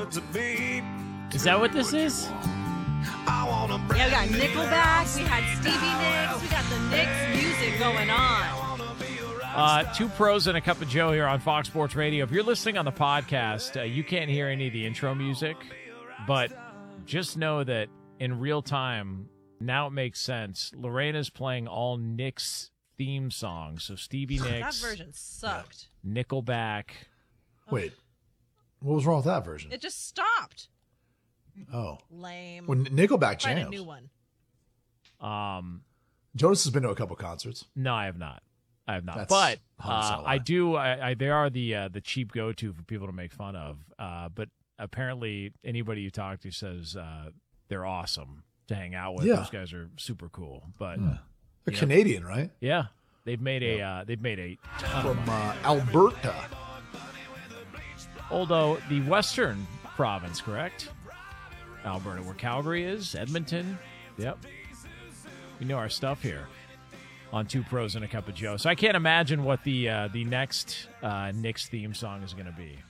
Is that what this is? Yeah, we got Nickelback, we had Stevie Nicks, we got the Nicks music going on. Two pros and a cup of Joe here on Fox Sports Radio. If you're listening on the podcast, you can't hear any of the intro music, but just know that in real time, now it makes sense. Lorena's playing all Nicks theme songs. So Stevie Nicks. That version sucked. Nickelback. Wait, what was wrong with that version? It just stopped. Oh. Lame. Well, Nickelback Find jams. a new one. Jonas has been to a couple concerts. No, I have not. That's But 100% I do. They are the cheap go-to for people to make fun of. But apparently, anybody you talk to says they're awesome to hang out with. Yeah. Those guys are super cool. But They're Canadian, right? yeah, they've made a ton of From money. Alberta. Although the Western province, correct? Alberta, where Calgary is, Edmonton. Yep. We know our stuff here on Two Pros and a Cup of Joe. So I can't imagine what the next Knicks theme song is going to be.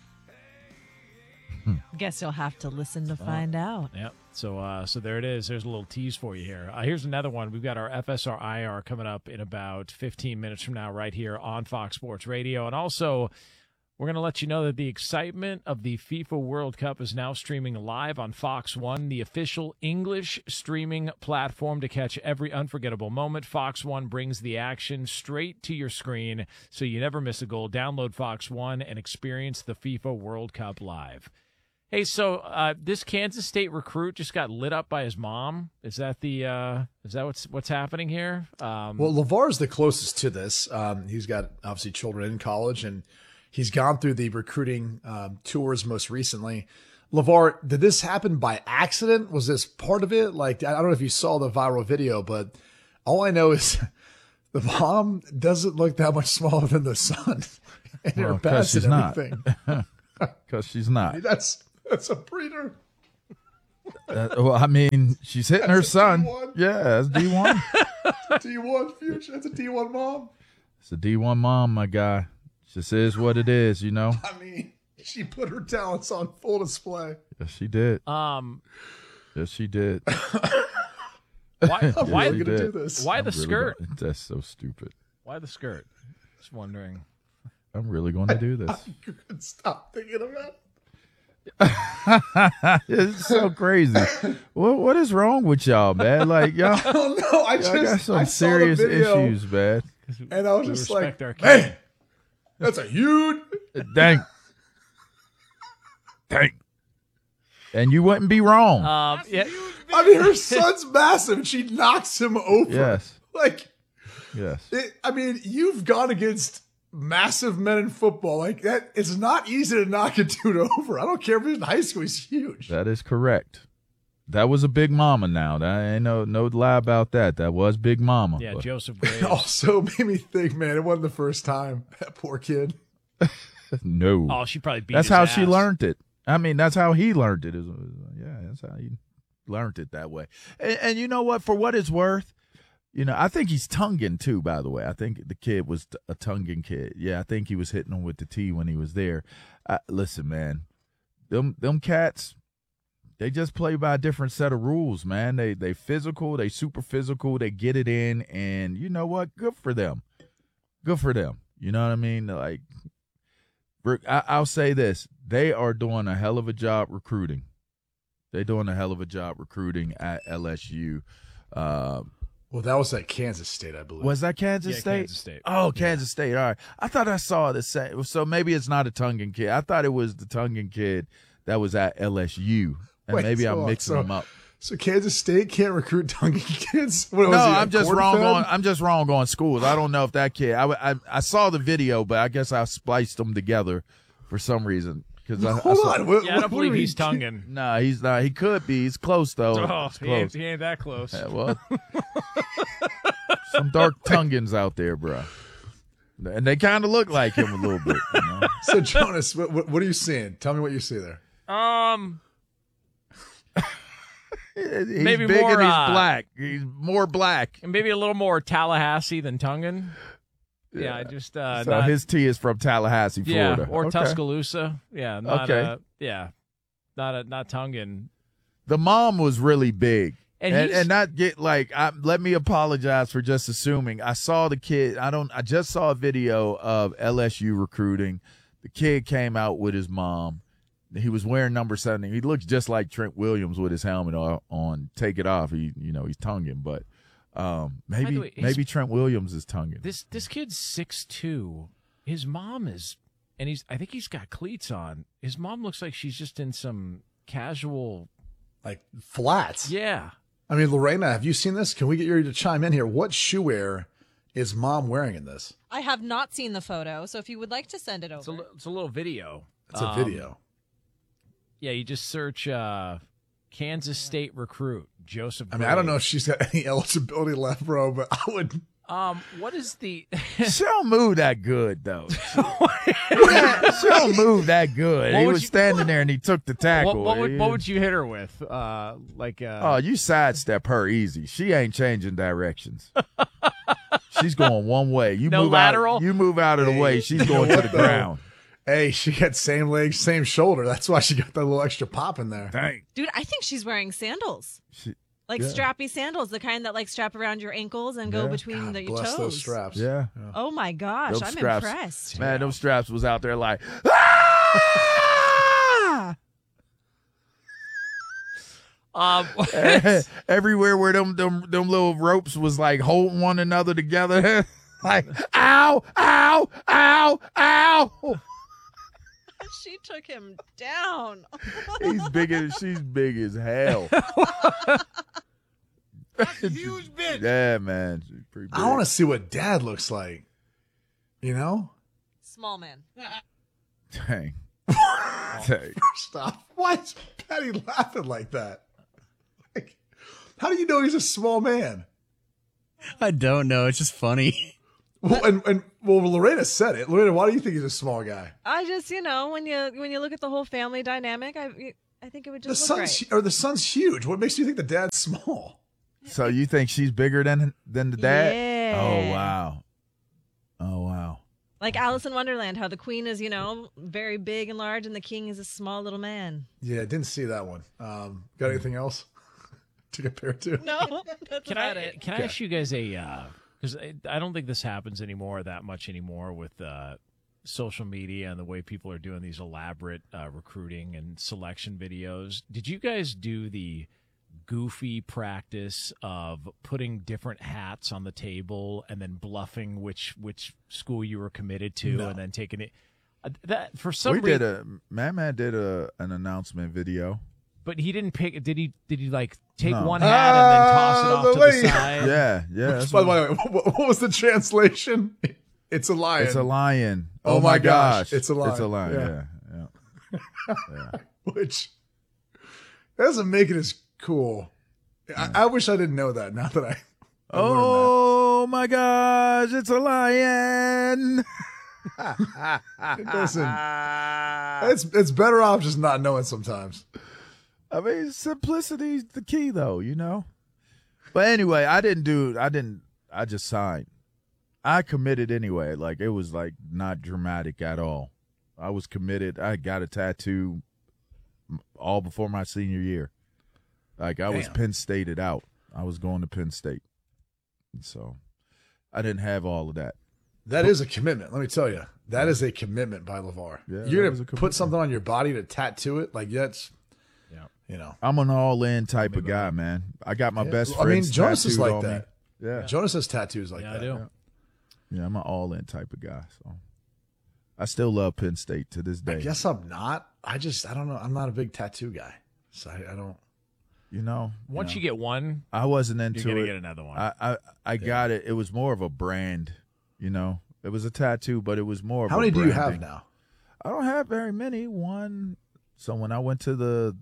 Guess you'll have to listen to find out. Yep. So there it is. There's a little tease for you here. Here's another one. We've got our FSR IR coming up in about 15 minutes from now right here on Fox Sports Radio. And also, we're going to let you know that the excitement of the FIFA World Cup is now streaming live on Fox One, the official English streaming platform to catch every unforgettable moment. Fox One brings the action straight to your screen so you never miss a goal. Download Fox One and experience the FIFA World Cup live. Hey, so this Kansas State recruit just got lit up by his mom. Is that what's happening here? Well, LeVar's the closest to this. He's got obviously children in college, and he's gone through the recruiting tours most recently. LeVar, did this happen by accident? Was this part of it? Like, I don't know if you saw the viral video, but all I know is the mom doesn't look that much smaller than the son. And her best she's and not. everything. Because she's not. That's a breeder. Well, I mean, she's hitting her son. D1. Yeah, that's D1. D1 future. That's a D1 mom. It's a D1 mom, my guy. Just is what it is, you know. I mean, she put her talents on full display. Yes, she did. Yes, she did. Why really she gonna did. do this? Why the I'm really skirt? That's so stupid. Why the skirt? Just wondering. I'm really going to do this. You could stop thinking about it. It's so crazy. What is wrong with y'all, man? Like y'all, I don't know. I got some saw the serious video, issues, man. and I was We just respect like, our "Hey, king." that's a huge." Dang. And you wouldn't be wrong. Yeah, I mean, her son's massive, and she knocks him over. Yes. Like, Yes. I mean, you've gone against massive men in football. Like that, it's not easy to knock a dude over. I don't care if he's in high school; he's huge. That is correct. That was a big mama now. That ain't no lie about that. That was big mama. yeah. But Joseph It Graves. also made me think, man, it wasn't the first time. That poor kid. Oh, no. she probably beat. That's his how ass. she learned it. I mean, that's how he learned it. Yeah, that's how he learned it that way. And you know what? For what it's worth, you know, I think he's Tongan too, by the way. I think the kid was a Tongan kid. Yeah, I think he was hitting him with the T when he was there. Listen, man, them cats, they just play by a different set of rules, man. They physical, they super physical, they get it in, and you know what? Good for them. Good for them. You know what I mean? Like, I'll say this. They are doing a hell of a job recruiting. They're doing a hell of a job recruiting at LSU. Well, that was at Kansas State, I believe. Was that Kansas Yeah, State? Kansas State. Oh, Kansas State. All right. I thought I saw the same. So maybe it's not a Tongan kid. I thought it was the Tongan kid that was at LSU. And Wait, maybe so I'm hold on. mixing them up. So Kansas State can't recruit Tongan kids? What, No, was he, a I'm just corn wrong fed? I'm just wrong on schools. I don't know if that kid. I saw the video, but I guess I spliced them together for some reason. Hold on. What, Yeah, I don't what believe do we- he's Tongan. No, he's not. He could be. He's close though. Oh, It's he ain't, close. he ain't that close. Yeah, well, some dark Tongans out there, bro. And they kind of look like him a little bit. You know? So, Jonas, what are you seeing? Tell me what you see there. He's Maybe big more, and he's black. He's more black. And maybe a little more Tallahassee than Tongan. Yeah, I just So not, his T is from Tallahassee, yeah, Florida. or Okay. Tuscaloosa. Yeah, not, Okay. yeah. not Tongan. The mom was really big. And not get like, let me apologize for just assuming. I saw the kid. I just saw a video of LSU recruiting. The kid came out with his mom. He was wearing number 70. He looks just like Trent Williams with his helmet on. Take it off. He's Tongan, but maybe Trent Williams is Tongan. This kid's 6'2". His mom is, and I think he's got cleats on. His mom looks like she's just in some casual, like flats. Yeah. I mean, Lorena, have you seen this? Can we get you to chime in here? What shoe wear is mom wearing in this? I have not seen the photo, so if you would like to send it over. It's a little video. It's a video. Yeah, you just search Kansas State recruit Joseph. I mean, I don't know if she's got any eligibility left, bro, but I would. What is the? She don't move that good though. She don't move that good. He was standing there and he took the tackle. What would you hit her with? You sidestep her easy. She ain't changing directions. She's going one way. You no move lateral. Out, you move out of the way. She's going to the ground. Hey, she got same leg, same shoulder. That's why she got that little extra pop in there. Dang. Dude, I think she's wearing sandals. Strappy sandals, the kind that strap around your ankles and go between your bless toes. Those straps. Yeah. Oh my gosh, Those I'm straps, impressed. Man, those straps was out there like, ah! Everywhere where them little ropes was like holding one another together. Like, ow, ow, ow, ow. She took him down. She's big as hell. That's a huge bitch. Yeah, man. She's pretty big. I want to see what dad looks like. You know? Small man. Dang. Stop. Why is Patty laughing like that? Like, how do you know he's a small man? I don't know. It's just funny. Well, Lorena said it. Lorena, why do you think he's a small guy? I just, when you look at the whole family dynamic, I think it would just look great. The son's huge. What makes you think the dad's small? So you think she's bigger than the dad? Yeah. Oh wow. Like Alice in Wonderland, how the queen is, very big and large, and the king is a small little man. Yeah, didn't see that one. Got anything else to compare to? No, that's about it. Can I ask you guys because I don't think this happens that much anymore with social media and the way people are doing these elaborate recruiting and selection videos. Did you guys do the goofy practice of putting different hats on the table and then bluffing which school you were committed to and then taking it? That for some reason, Man did an announcement video. But he didn't pick. Did he like take one hat and then toss it off to the side? Yeah. Which, by the way, what was the translation? It's a lion. It's a lion. Oh my gosh. It's a lion. It's a lion. Yeah. Which doesn't make it as cool. I wish I didn't know that. Now that I oh my gosh, it's a lion. It doesn't. It's better off just not knowing sometimes. I mean, simplicity's the key, though, But anyway, I just signed. I committed anyway. Like, it was, not dramatic at all. I was committed. I got a tattoo all before my senior year. Like, I was Penn Stated out. I was going to Penn State. And so, I didn't have all of that. That is a commitment. Let me tell you. That is a commitment by LeVar. Yeah, you're going to put something on your body to tattoo it? Like, that's... I'm an all-in type of guy, man. I got my best friends. I mean, Jonas is like that. Me. Yeah, Jonas has tattoos like that. I do. Yeah, I'm an all-in type of guy. So I still love Penn State to this day. I guess I'm not. I don't know. I'm not a big tattoo guy, so I don't. Once you get one, I wasn't into you're it. gonna get another one. I got it. It was more of a brand. It was a tattoo, but it was more of How a many do you branding. have now? I don't have very many. One. So when I went to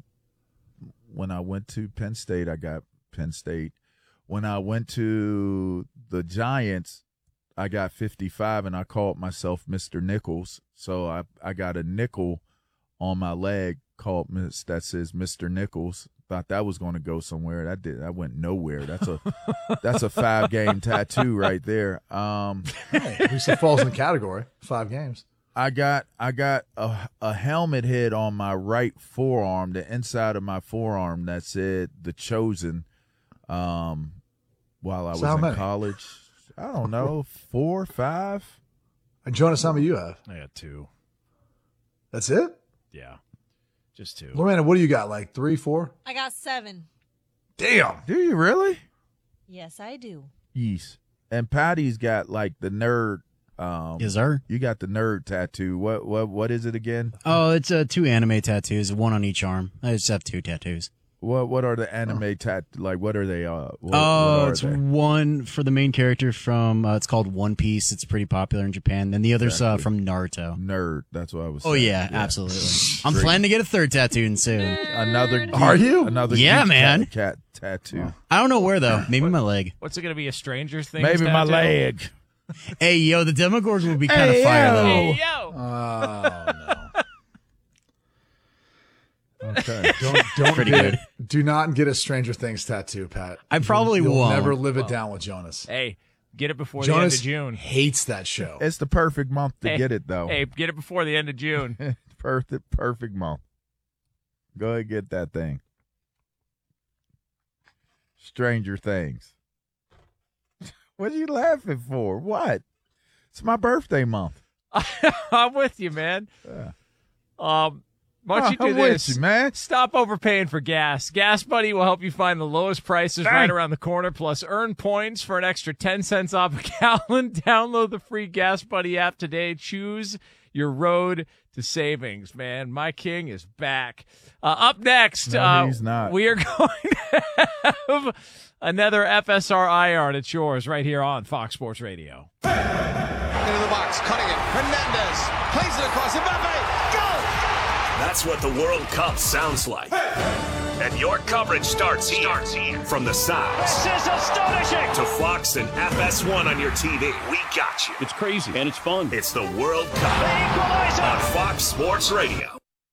Penn State, I got Penn State. When I went to the Giants, I got 55, and I called myself Mr. Nichols. So I got a nickel on my leg that says Mr. Nichols. Thought that was going to go somewhere. That went nowhere. That's a 5-game tattoo right there. At least it falls in the category. 5 games. I got a helmet head on my right forearm, the inside of my forearm that said The Chosen. While I was in college, I don't know, 4, 5. And Jonas, how many you have? I got 2. That's it? Yeah, just 2. Lorena, what do you got? Like 3, 4? I got 7. Damn. Do you really? Yes, I do. Yes. And Patty's got like the nerd. Yes, sir. You got the nerd tattoo. What is it again? Oh, it's 2 anime tattoos, 1 on each arm. I just have 2 tattoos. What are the anime like? What are they? It's one for the main character from. It's called One Piece. It's pretty popular in Japan. Then the other's from Naruto. Nerd. That's what I was. Oh saying. yeah, absolutely. I'm planning to get a 3rd tattoo soon. Another. Are you? Another. Yeah, man. Cat tattoo. I don't know where though. Maybe my leg. What's it going to be? A Stranger Things? Maybe my tattoo? leg. Hey yo, the Demogorgon would be kind of fire though. Hey, yo. Oh, no. Okay. Don't Pretty get, good. Do not get a Stranger Things tattoo, Pat. I probably You'll won't. never live it down with Jonas. Hey, get it before Jonas the end of June. hates that show. It's the perfect month to Hey, get it though. Hey, get it before the end of June. Perfect month. Go ahead and get that thing. Stranger Things. What are you laughing for? What? It's my birthday month. I'm with you, man. Yeah. Why don't you do I'm with this? you, man. Stop overpaying for gas. Gas Buddy will help you find the lowest prices right around the corner, plus earn points for an extra 10 cents off a gallon. Download the free Gas Buddy app today. Choose your road to savings, man. My king is back. Up next, No, he's not. we are going to have another FSR IR. It's yours right here on Fox Sports Radio. Into the box, cutting it. Hernandez plays it across. Mbappe, go! That's what the World Cup sounds like. And your coverage starts here. From the sides This is astonishing. to Fox and FS1 on your TV. We got you. It's crazy and it's fun. It's the World Cup Equalizer. on Fox Sports Radio.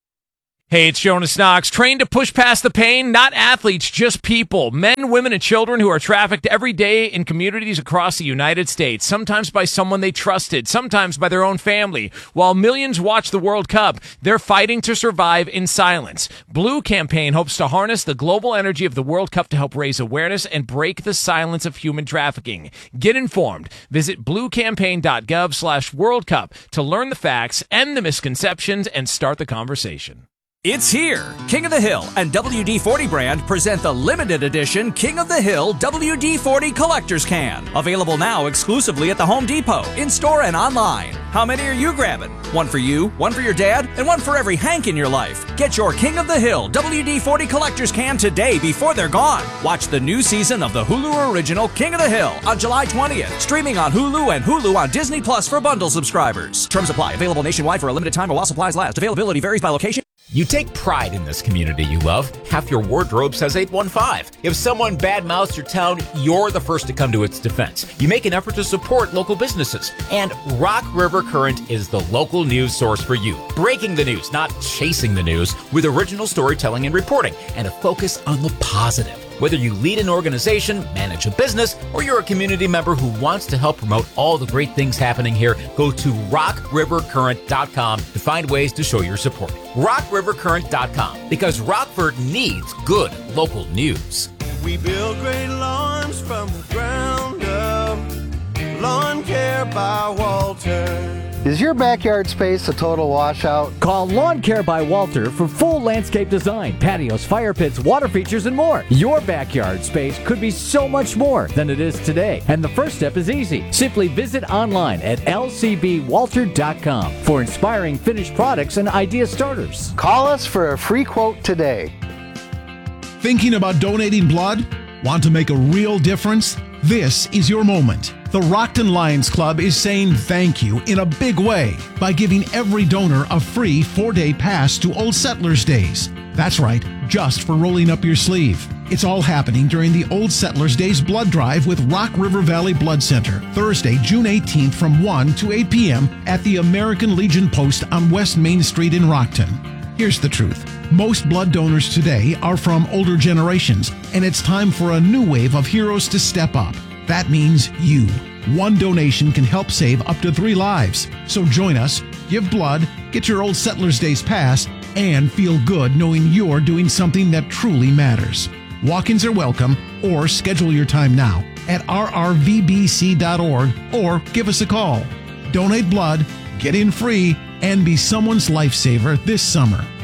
Hey, it's Jonas Knox. Trained to push past the pain? Not athletes, just people. Men, women, and children who are trafficked every day in communities across the United States. Sometimes by someone they trusted, sometimes by their own family. While millions watch the World Cup, they're fighting to survive in silence. Blue Campaign hopes to harness the global energy of the World Cup to help raise awareness and break the silence of human trafficking. Get informed. Visit bluecampaign.gov/World Cup to learn the facts, end the misconceptions, and start the conversation. It's here! King of the Hill and WD-40 brand present the limited edition King of the Hill WD-40 Collector's Can. Available now exclusively at the Home Depot, in-store and online. How many are you grabbing? One for you, one for your dad, and one for every Hank in your life. Get your King of the Hill WD-40 Collector's Can today before they're gone. Watch the new season of the Hulu original King of the Hill on July 20th. Streaming on Hulu and Hulu on Disney Plus for bundle subscribers. Terms apply. Available nationwide for a limited time or while supplies last. Availability varies by location. You take pride in this community you love. Half your wardrobe says 815. If someone badmouths your town, you're the first to come to its defense. You make an effort to support local businesses. And Rock River Current is the local news source for you. Breaking the news, not chasing the news, with original storytelling and reporting, and a focus on the positive. Whether you lead an organization, manage a business, or you're a community member who wants to help promote all the great things happening here, go to rockrivercurrent.com to find ways to show your support. rockrivercurrent.com, because Rockford needs good local news. We build great lawns from the ground up. Lawn Care by Walter. Is your backyard space a total washout? Call Lawn Care by Walter for full landscape design, patios, fire pits, water features, and more. Your backyard space could be so much more than it is today. And the first step is easy. Simply visit online at lcbwalter.com for inspiring finished products and idea starters. Call us for a free quote today. Thinking about donating blood? Want to make a real difference? This is your moment. The Rockton Lions Club is saying thank you in a big way by giving every donor a free 4-day pass to Old Settlers Days. That's right, just for rolling up your sleeve. It's all happening during the Old Settlers Days blood drive with Rock River Valley Blood Center, Thursday, June 18th from 1 to 8 p.m. at the American Legion Post on West Main Street in Rockton. Here's the truth. Most blood donors today are from older generations, and it's time for a new wave of heroes to step up. That means you. One donation can help save up to 3 lives. So join us, give blood, get your Old Settlers Days pass, and feel good knowing you're doing something that truly matters. Walk-ins are welcome, or schedule your time now at rrvbc.org or give us a call. Donate blood, get in free, and be someone's lifesaver this summer.